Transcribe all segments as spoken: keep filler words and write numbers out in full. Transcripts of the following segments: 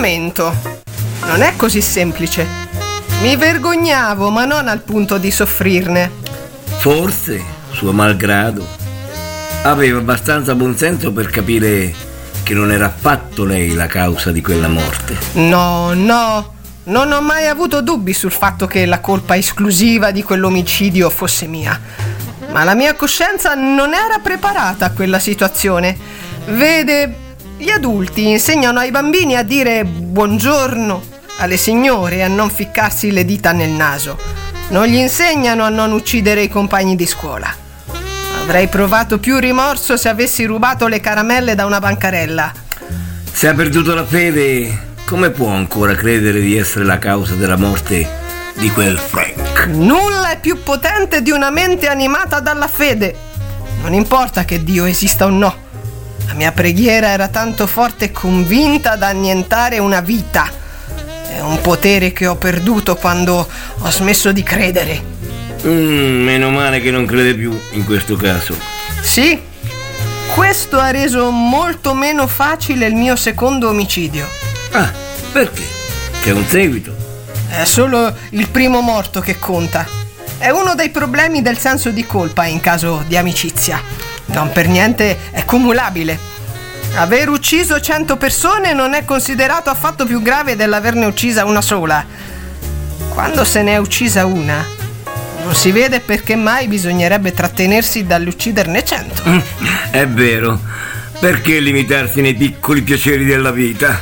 momento. Non è così semplice. Mi vergognavo, ma non al punto di soffrirne. Forse, suo malgrado, aveva abbastanza buonsenso per capire che non era affatto lei la causa di quella morte. No, no, non ho mai avuto dubbi sul fatto che la colpa esclusiva di quell'omicidio fosse mia. Ma la mia coscienza non era preparata a quella situazione. Vede, gli adulti insegnano ai bambini a dire buongiorno alle signore e a non ficcarsi le dita nel naso. Non gli insegnano a non uccidere i compagni di scuola. Avrei provato più rimorso se avessi rubato le caramelle da una bancarella. Se ha perduto la fede, come può ancora credere di essere la causa della morte di quel Frank? Nulla è più potente di una mente animata dalla fede. Non importa che Dio esista o no. La mia preghiera era tanto forte e convinta da annientare una vita. È un potere che ho perduto quando ho smesso di credere. Mm, meno male che non crede più in questo caso. Sì, questo ha reso molto meno facile il mio secondo omicidio. Ah, perché? C'è un seguito? È solo il primo morto che conta. È uno dei problemi del senso di colpa in caso di amicizia. Non per niente è cumulabile. Aver ucciso cento persone non è considerato affatto più grave dell'averne uccisa una sola. Quando se ne è uccisa una, non si vede perché mai bisognerebbe trattenersi dall'ucciderne cento. Mm, è vero. Perché limitarsi nei piccoli piaceri della vita?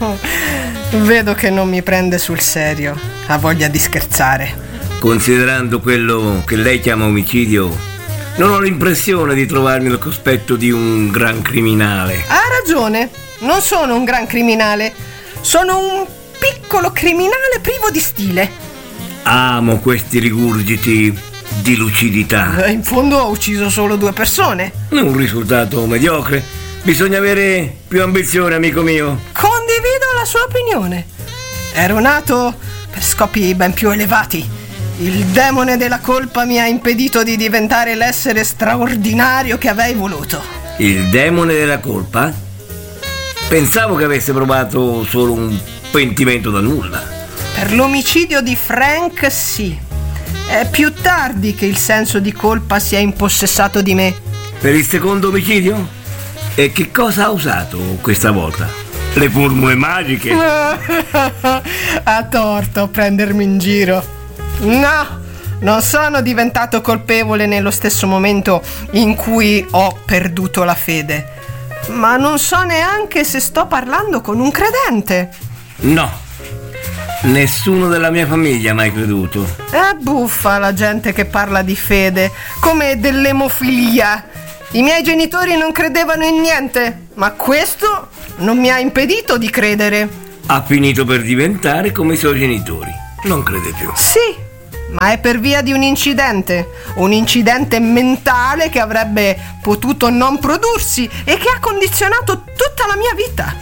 Vedo che non mi prende sul serio. Ha voglia di scherzare. Considerando quello che lei chiama omicidio, non ho l'impressione di trovarmi al cospetto di un gran criminale. Ha ragione. Non sono un gran criminale. Sono un piccolo criminale privo di stile. Amo questi rigurgiti di lucidità. In fondo ho ucciso solo due persone. Un risultato mediocre. Bisogna avere più ambizione, amico mio. Condivido la sua opinione. Ero nato per scopi ben più elevati. Il demone della colpa mi ha impedito di diventare l'essere straordinario che avrei voluto. Il demone della colpa? Pensavo che avesse provato solo un pentimento da nulla. Per l'omicidio di Frank, sì. È più tardi che il senso di colpa si è impossessato di me. Per il secondo omicidio? E che cosa ha usato questa volta? Le formule magiche? Ha torto a prendermi in giro. No, non sono diventato colpevole nello stesso momento in cui ho perduto la fede. Ma non so neanche se sto parlando con un credente. No. Nessuno della mia famiglia ha mai creduto. È buffa la gente che parla di fede, come dell'emofilia. I miei genitori non credevano in niente, ma questo non mi ha impedito di credere. Ha finito per diventare come i suoi genitori. Non crede più. Sì, ma è per via di un incidente. Un incidente mentale che avrebbe potuto non prodursi e che ha condizionato tutta la mia vita.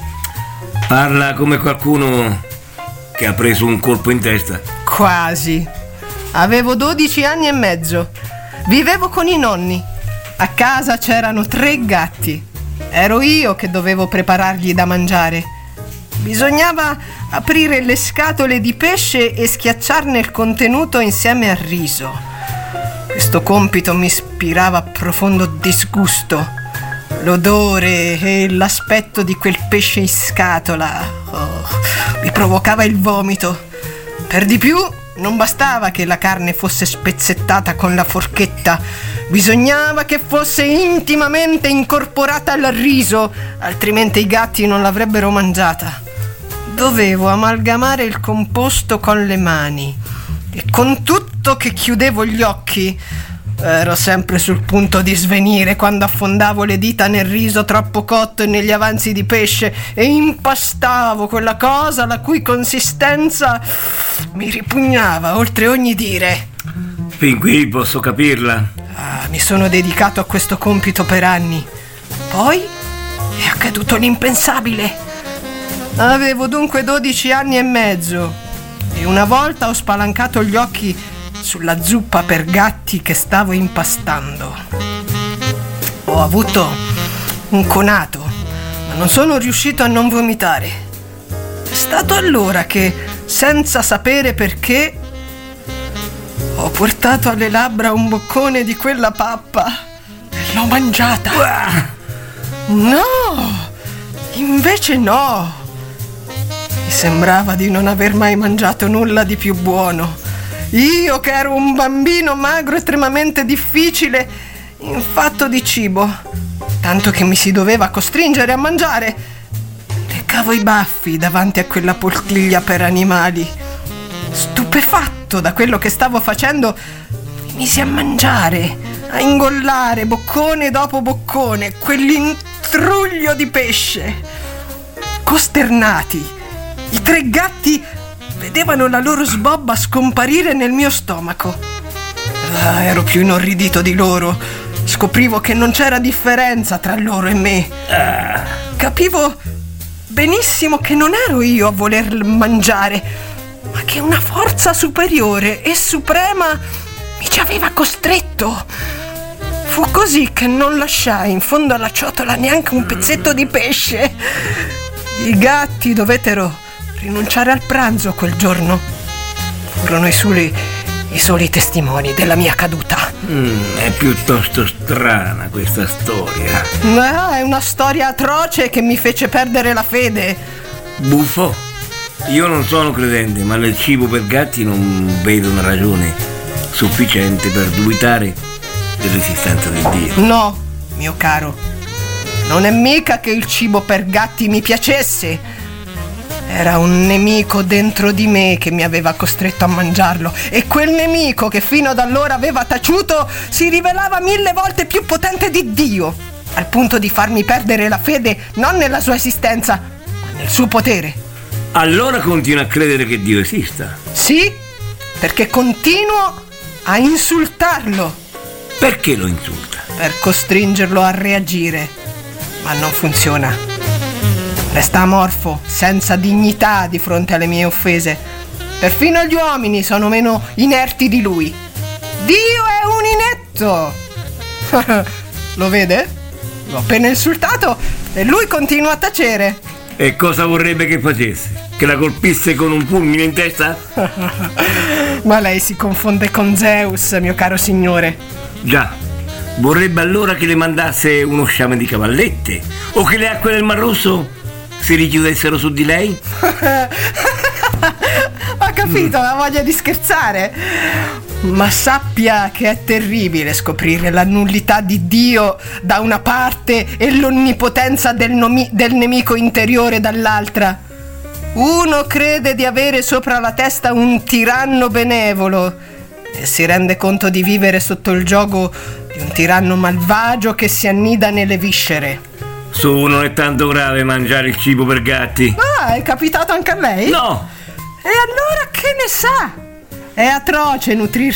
Parla come qualcuno che ha preso un colpo in testa. Quasi. Avevo dodici anni e mezzo. Vivevo con i nonni. A casa c'erano tre gatti. Ero io che dovevo preparargli da mangiare. Bisognava aprire le scatole di pesce e schiacciarne il contenuto insieme al riso. Questo compito mi ispirava profondo disgusto. L'odore e l'aspetto di quel pesce in scatola oh, mi provocava il vomito. Per di più, non bastava che la carne fosse spezzettata con la forchetta. Bisognava che fosse intimamente incorporata al riso, altrimenti i gatti non l'avrebbero mangiata. Dovevo amalgamare il composto con le mani e con tutto che chiudevo gli occhi. Ero sempre sul punto di svenire quando affondavo le dita nel riso troppo cotto e negli avanzi di pesce e impastavo quella cosa la cui consistenza mi ripugnava oltre ogni dire. Fin qui posso capirla. Ah, mi sono dedicato a questo compito per anni. Poi è accaduto l'impensabile. Avevo dunque dodici anni e mezzo e una volta ho spalancato gli occhi sulla zuppa per gatti che stavo impastando. Ho avuto un conato, ma non sono riuscito a non vomitare. stato allora che, senza sapere perché, ho portato alle labbra un boccone di quella pappa e l'ho mangiata. Uah! No, invece no. Mi sembrava di non aver mai mangiato nulla di più buono. Io che ero un bambino magro estremamente difficile in fatto di cibo, tanto che mi si doveva costringere a mangiare. Leccavo i baffi davanti a quella poltiglia per animali. Stupefatto da quello che stavo facendo, mi misi a mangiare, a ingollare boccone dopo boccone quell'intruglio di pesce. Costernati, i tre gatti vedevano la loro sbobba scomparire nel mio stomaco. Ah, ero più inorridito di loro. Scoprivo che non c'era differenza tra loro e me. Capivo benissimo che non ero io a voler mangiare, ma che una forza superiore e suprema mi ci aveva costretto. Fu così che non lasciai in fondo alla ciotola neanche un pezzetto di pesce. I gatti dovettero rinunciare al pranzo quel giorno. Furono i soli, i soli testimoni della mia caduta. Mm, è piuttosto strana questa storia. Ah, è una storia atroce che mi fece perdere la fede. Buffo, io non sono credente, ma nel cibo per gatti non vedo una ragione sufficiente per dubitare dell'esistenza di Dio. No, mio caro, non è mica che il cibo per gatti mi piacesse. Era un nemico dentro di me che mi aveva costretto a mangiarlo, e quel nemico che fino ad allora aveva taciuto si rivelava mille volte più potente di Dio, al punto di farmi perdere la fede non nella sua esistenza, ma nel suo potere. Allora continua a credere che Dio esista? Sì, perché continuo a insultarlo. Perché lo insulta? Per costringerlo a reagire, ma non funziona. Resta amorfo, senza dignità di fronte alle mie offese. Perfino gli uomini sono meno inerti di lui. Dio è un inetto! Lo vede? L'ho appena insultato e lui continua a tacere. E cosa vorrebbe che facesse? Che la colpisse con un fulmine in testa? Ma lei si confonde con Zeus, mio caro signore. Già, vorrebbe allora che le mandasse uno sciame di cavallette? O che le acque del Mar Rosso si richiudessero su di lei? Ho capito, la voglia di scherzare. Ma sappia che è terribile scoprire la nullità di Dio da una parte e l'onnipotenza del, nomi- del nemico interiore dall'altra. Uno crede di avere sopra la testa un tiranno benevolo e si rende conto di vivere sotto il giogo di un tiranno malvagio che si annida nelle viscere. Su, non è tanto grave mangiare il cibo per gatti. Ah, è capitato anche a lei? No! E allora che ne sa? È atroce nutrirsi